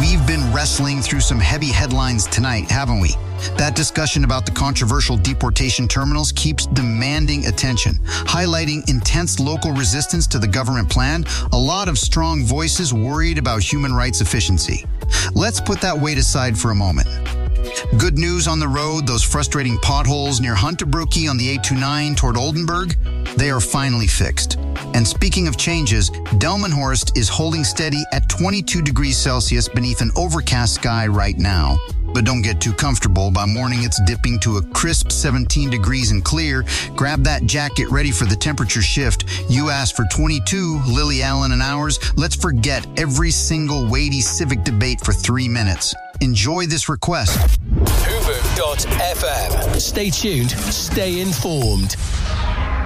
We've been wrestling through some heavy headlines tonight, haven't we? That discussion about the controversial deportation terminals keeps demanding attention, highlighting intense local resistance to the government plan, a lot of strong voices worried about human rights efficiency. Let's put that weight aside for a moment. Good news on the road, those frustrating potholes near Hunterbroeke on the 829 toward Oldenburg, they are finally fixed. And speaking of changes, Delmenhorst is holding steady at 22 degrees Celsius beneath an overcast sky right now. But don't get too comfortable. By morning, it's dipping to a crisp 17 degrees and clear. Grab that jacket ready for the temperature shift. You asked for 22, Lily Allen and ours. Let's forget every single weighty civic debate for 3 minutes. Enjoy this request. Hoover.fm. Stay tuned, stay informed.